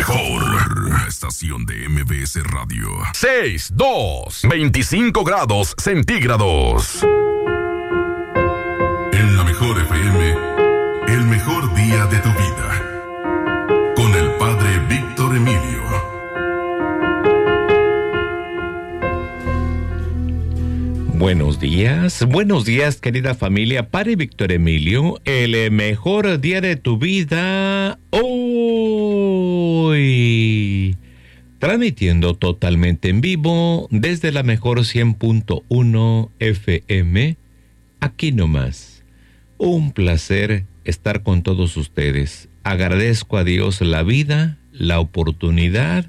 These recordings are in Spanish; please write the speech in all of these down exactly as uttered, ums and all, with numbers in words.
mejor estación de M B S Radio. seis, dos, veinticinco grados centígrados. En la mejor F M, el mejor día de tu vida. Con el padre Víctor Emilio. Buenos días, buenos días querida familia, Padre Víctor Emilio, el mejor día de tu vida hoy. Transmitiendo totalmente en vivo desde la mejor cien punto uno F M, aquí nomás. Un placer estar con todos ustedes. Agradezco a Dios la vida, la oportunidad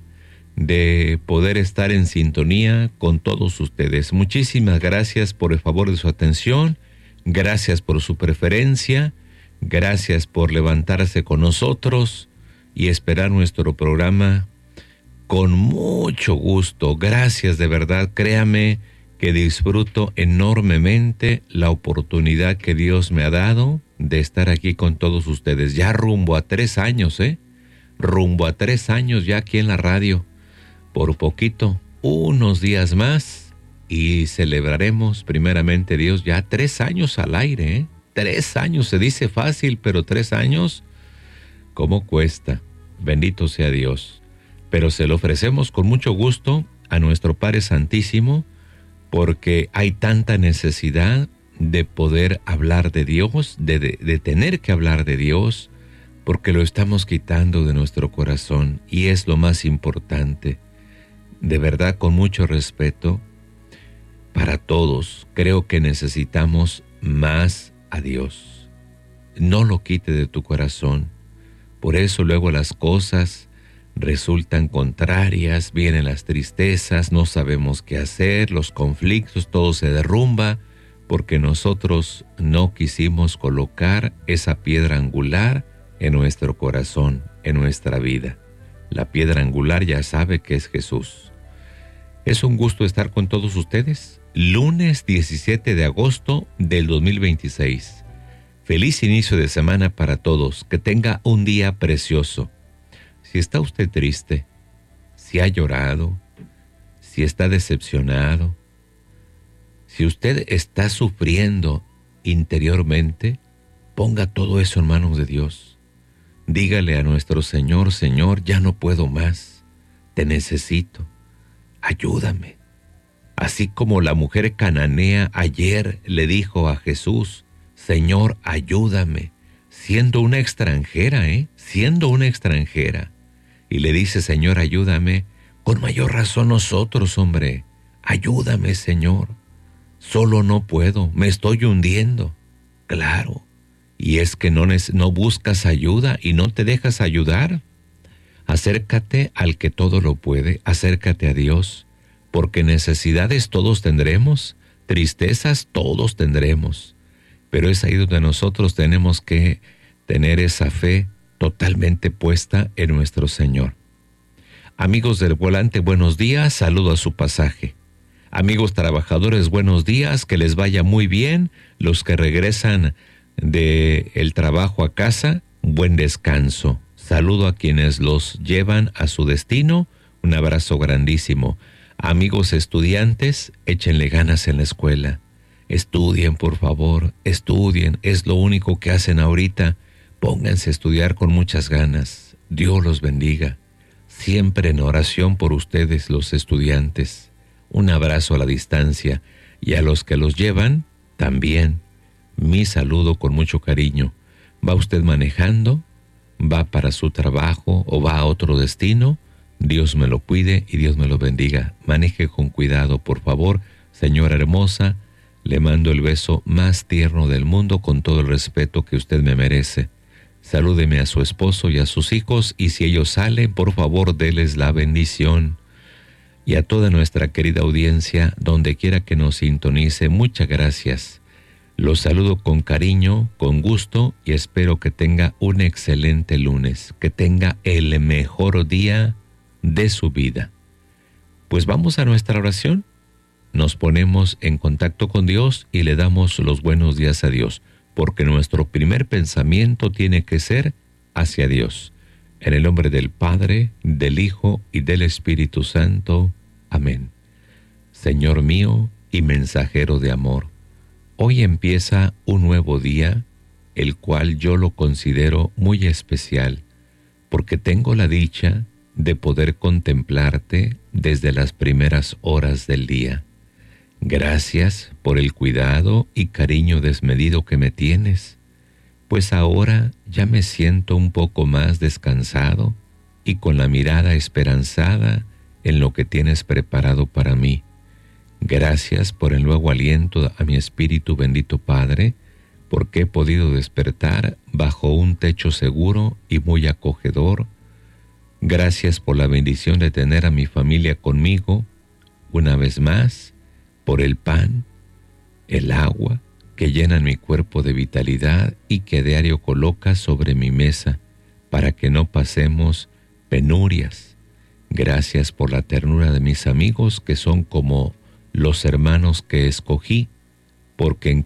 de poder estar en sintonía con todos ustedes. Muchísimas gracias por el favor de su atención, gracias por su preferencia, gracias por levantarse con nosotros y esperar nuestro programa con mucho gusto. Gracias de verdad, créame que disfruto enormemente la oportunidad que Dios me ha dado de estar aquí con todos ustedes. Ya rumbo a tres años, ¿eh? Rumbo a tres años ya aquí en la radio. Por poquito, unos días más y celebraremos primeramente Dios ya tres años al aire, ¿eh? Tres años, se dice fácil, pero tres años, ¿cómo cuesta? Bendito sea Dios. Pero se lo ofrecemos con mucho gusto a nuestro Padre Santísimo porque hay tanta necesidad de poder hablar de Dios, de, de, de tener que hablar de Dios, porque lo estamos quitando de nuestro corazón y es lo más importante. De verdad, con mucho respeto, para todos, creo que necesitamos más a Dios. No lo quite de tu corazón. Por eso luego las cosas resultan contrarias, vienen las tristezas, no sabemos qué hacer, los conflictos, todo se derrumba, porque nosotros no quisimos colocar esa piedra angular en nuestro corazón, en nuestra vida. La piedra angular ya sabe que es Jesús. Es un gusto estar con todos ustedes. Lunes diecisiete de agosto del dos mil veintiséis. Feliz inicio de semana para todos. Que tenga un día precioso. Si está usted triste, si ha llorado, si está decepcionado, si usted está sufriendo interiormente, ponga todo eso en manos de Dios. Dígale a nuestro Señor: Señor, ya no puedo más, te necesito. Ayúdame. Así como la mujer cananea ayer le dijo a Jesús: Señor, ayúdame, siendo una extranjera, ¿eh? Siendo una extranjera. Y le dice: Señor, ayúdame. Con mayor razón nosotros, hombre. Ayúdame, Señor. Solo no puedo, me estoy hundiendo. Claro. Y es que no, no buscas ayuda y no te dejas ayudar. Acércate al que todo lo puede, acércate a Dios, porque necesidades todos tendremos, tristezas todos tendremos, pero es ahí donde nosotros tenemos que tener esa fe totalmente puesta en nuestro Señor. Amigos del volante, buenos días, saludo a su pasaje. Amigos trabajadores, buenos días, que les vaya muy bien. Los que regresan del trabajo a casa, buen descanso. Saludo a quienes los llevan a su destino. Un abrazo grandísimo. Amigos estudiantes, échenle ganas en la escuela. Estudien, por favor, estudien. Es lo único que hacen ahorita. Pónganse a estudiar con muchas ganas. Dios los bendiga. Siempre en oración por ustedes, los estudiantes. Un abrazo a la distancia. Y a los que los llevan, también. Mi saludo con mucho cariño. ¿Va usted manejando? ¿Va para su trabajo o va a otro destino? Dios me lo cuide y Dios me lo bendiga. Maneje con cuidado, por favor. Señora hermosa, le mando el beso más tierno del mundo con todo el respeto que usted me merece. Salúdeme a su esposo y a sus hijos y si ellos salen, por favor, déles la bendición. Y a toda nuestra querida audiencia, donde quiera que nos sintonice, muchas gracias. Los saludo con cariño, con gusto y espero que tenga un excelente lunes, que tenga el mejor día de su vida. Pues vamos a nuestra oración. Nos ponemos en contacto con Dios y le damos los buenos días a Dios, porque nuestro primer pensamiento tiene que ser hacia Dios. En el nombre del Padre, del Hijo y del Espíritu Santo. Amén. Señor mío y mensajero de amor, hoy empieza un nuevo día, el cual yo lo considero muy especial, porque tengo la dicha de poder contemplarte desde las primeras horas del día. Gracias por el cuidado y cariño desmedido que me tienes, pues ahora ya me siento un poco más descansado y con la mirada esperanzada en lo que tienes preparado para mí. Gracias por el nuevo aliento a mi espíritu, bendito Padre, porque he podido despertar bajo un techo seguro y muy acogedor. Gracias por la bendición de tener a mi familia conmigo, una vez más, por el pan, el agua, que llenan mi cuerpo de vitalidad y que diario colocas sobre mi mesa para que no pasemos penurias. Gracias por la ternura de mis amigos que son como los hermanos que escogí, porque en